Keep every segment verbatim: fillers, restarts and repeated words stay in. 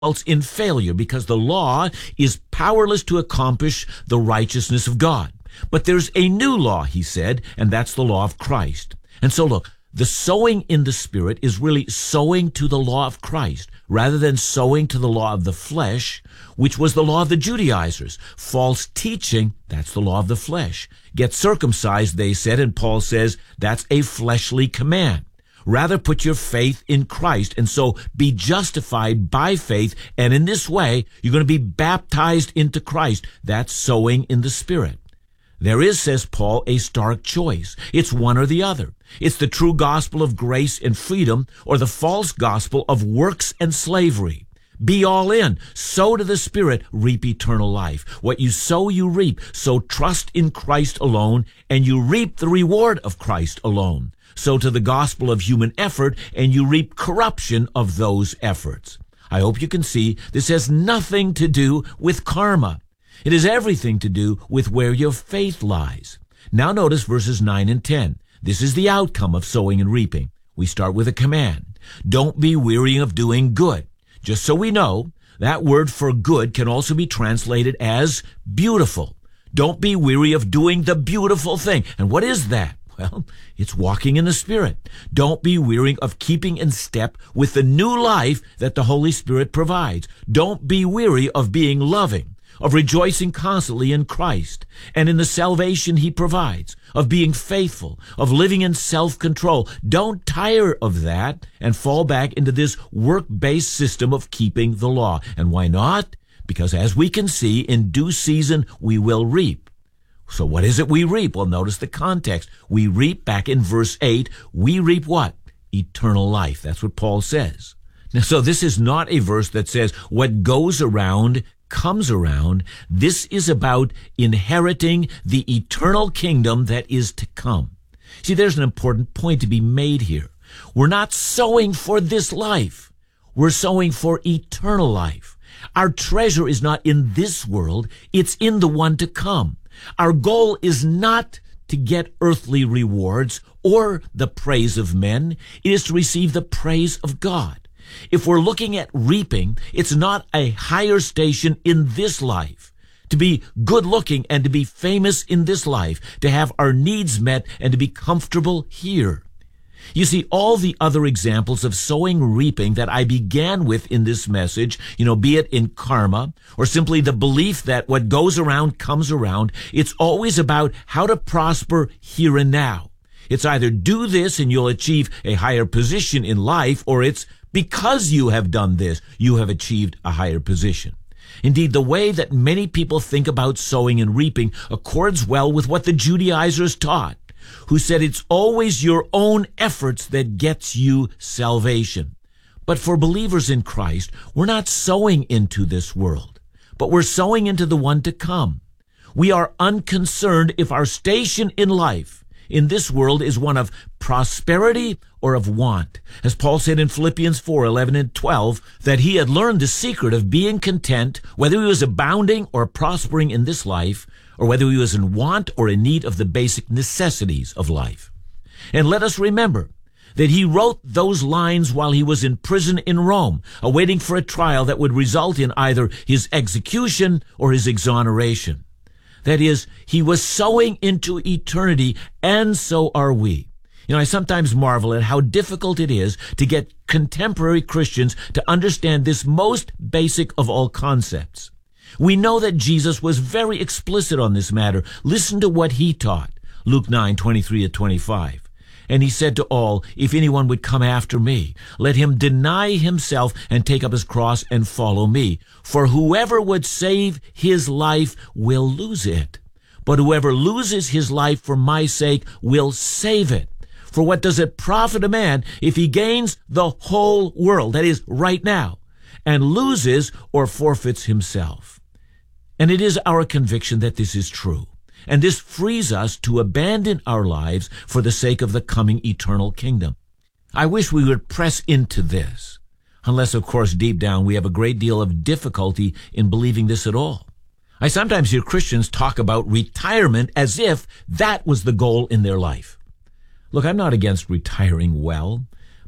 in failure because the law is powerless to accomplish the righteousness of God. But there's a new law, he said, and that's the law of Christ. And so look, the sowing in the Spirit is really sowing to the law of Christ rather than sowing to the law of the flesh, which was the law of the Judaizers. False teaching, that's the law of the flesh. Get circumcised, they said, and Paul says that's a fleshly command. Rather put your faith in Christ and so be justified by faith, and in this way you're going to be baptized into Christ. That's sowing in the Spirit. There is, says Paul, a stark choice. It's one or the other. It's the true gospel of grace and freedom or the false gospel of works and slavery. Be all in. Sow to the Spirit, reap eternal life. What you sow, you reap. So trust in Christ alone, and you reap the reward of Christ alone. Sow to the gospel of human effort, and you reap corruption of those efforts. I hope you can see this has nothing to do with karma. It has everything to do with where your faith lies. Now notice verses nine and ten. This is the outcome of sowing and reaping. We start with a command. Don't be weary of doing good. Just so we know, that word for good can also be translated as beautiful. Don't be weary of doing the beautiful thing. And what is that? Well, it's walking in the Spirit. Don't be weary of keeping in step with the new life that the Holy Spirit provides. Don't be weary of being loving, of rejoicing constantly in Christ and in the salvation he provides, of being faithful, of living in self-control. Don't tire of that and fall back into this work-based system of keeping the law. And why not? Because as we can see, in due season we will reap. So what is it we reap? Well, notice the context. We reap, back in verse eight, we reap what? Eternal life. That's what Paul says. Now, so this is not a verse that says what goes around comes around. This is about inheriting the eternal kingdom that is to come. See, there's an important point to be made here. We're not sowing for this life. We're sowing for eternal life. Our treasure is not in this world. It's in the one to come. Our goal is not to get earthly rewards or the praise of men. It is to receive the praise of God. If we're looking at reaping, it's not a higher station in this life. To be good looking and to be famous in this life, to have our needs met and to be comfortable here. You see, all the other examples of sowing, reaping that I began with in this message, you know, be it in karma or simply the belief that what goes around comes around, it's always about how to prosper here and now. It's either do this and you'll achieve a higher position in life, or it's because you have done this, you have achieved a higher position. Indeed, the way that many people think about sowing and reaping accords well with what the Judaizers taught, who said it's always your own efforts that gets you salvation. But for believers in Christ, we're not sowing into this world, but we're sowing into the one to come. We are unconcerned if our station in life in this world is one of prosperity or of want. As Paul said in Philippians four, eleven and twelve, that he had learned the secret of being content, whether he was abounding or prospering in this life, or whether he was in want or in need of the basic necessities of life. And let us remember that he wrote those lines while he was in prison in Rome, awaiting for a trial that would result in either his execution or his exoneration. That is, he was sowing into eternity, and so are we. You know, I sometimes marvel at how difficult it is to get contemporary Christians to understand this most basic of all concepts. We know that Jesus was very explicit on this matter. Listen to what he taught. Luke nine, twenty-three to twenty-five. And he said to all, if anyone would come after me, let him deny himself and take up his cross and follow me. For whoever would save his life will lose it. But whoever loses his life for my sake will save it. For what does it profit a man if he gains the whole world, that is, right now, and loses or forfeits himself? And it is our conviction that this is true. And this frees us to abandon our lives for the sake of the coming eternal kingdom. I wish we would press into this, unless, of course, deep down we have a great deal of difficulty in believing this at all. I sometimes hear Christians talk about retirement as if that was the goal in their life. Look, I'm not against retiring well,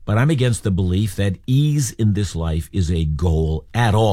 But I'm against the belief that ease in this life is a goal at all.